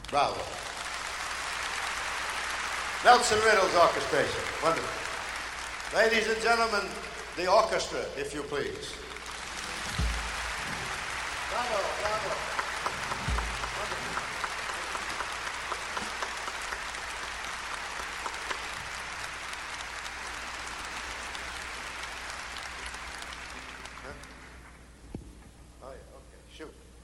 Bravo. Nelson Riddle's orchestration. Wonderful. Ladies and gentlemen, the orchestra, if you please. Bravo, bravo.